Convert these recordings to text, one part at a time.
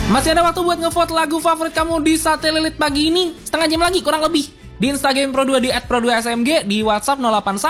Masih ada waktu buat ngevote lagu favorit kamu di Sate Lilit pagi ini. Setengah jam lagi kurang lebih. Di Instagram Pro2 di @pro2smg, di WhatsApp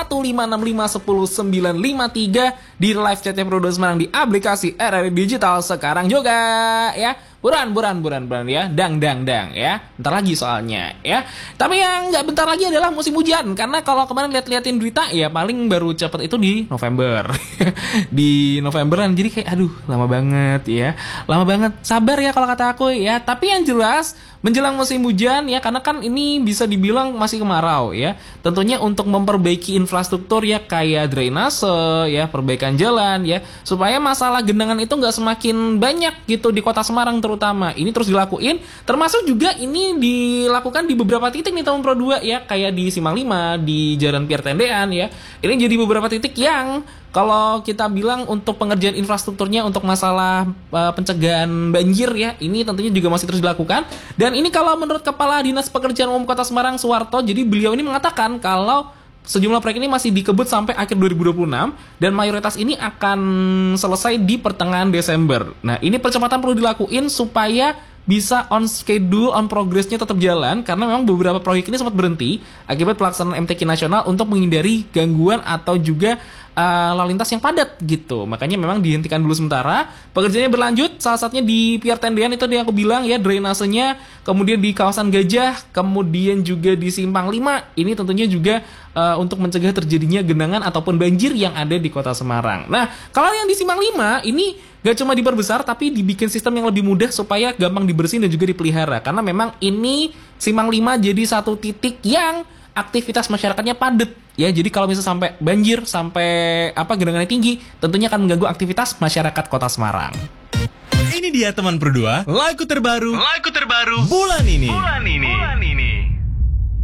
0815619953, di live chatnya Pro2 Semarang di aplikasi RRI Digital sekarang juga ya. Buruan ya. Dang ya. Bentar lagi soalnya ya. Tapi yang nggak bentar lagi adalah musim hujan. Karena kalau kemarin liatin berita ya paling baru cepet itu di November. Di Novemberan. Jadi kayak aduh lama banget ya. Lama banget. Sabar ya kalau kata aku ya. Tapi yang jelas menjelang musim hujan ya, karena kan ini bisa dibilang masih kemarau ya. Tentunya untuk memperbaiki infrastruktur ya, kayak drainase ya, perbaikan jalan ya, supaya masalah genangan itu nggak semakin banyak gitu di kota Semarang terutama. Ini terus dilakuin, termasuk juga ini dilakukan di beberapa titik nih tahun Pro 2 ya, kayak di Simpang 5, di Jalan Pier Tendean ya. Ini jadi beberapa titik yang kalau kita bilang untuk pengerjaan infrastrukturnya untuk masalah pencegahan banjir ya, ini tentunya juga masih terus dilakukan. Dan ini kalau menurut Kepala Dinas Pekerjaan Umum Kota Semarang Suwarto, jadi beliau ini mengatakan kalau sejumlah proyek ini masih dikebut sampai akhir 2026 dan mayoritas ini akan selesai di pertengahan Desember. Nah, ini percepatan perlu dilakuin supaya bisa on schedule, on progressnya tetap jalan, karena memang beberapa proyek ini sempat berhenti akibat pelaksanaan MTQ nasional untuk menghindari gangguan atau juga lalu lintas yang padat gitu. Makanya memang dihentikan dulu sementara. Pekerjaannya berlanjut, salah satunya di Pier Tendean itu yang aku bilang ya, drainasenya, kemudian di kawasan Gajah, kemudian juga di Simpang 5. Ini tentunya juga untuk mencegah terjadinya genangan ataupun banjir yang ada di Kota Semarang. Nah, kalau yang di Simpang 5 ini gak cuma diperbesar, tapi dibikin sistem yang lebih mudah supaya gampang dibersihin dan juga dipelihara. Karena memang ini Simpang 5 jadi satu titik yang aktivitas masyarakatnya padat ya. Jadi kalau misalnya sampai banjir, sampai genangannya tinggi, tentunya akan mengganggu aktivitas masyarakat Kota Semarang. Ini dia teman Pro2, lagu terbaru bulan ini.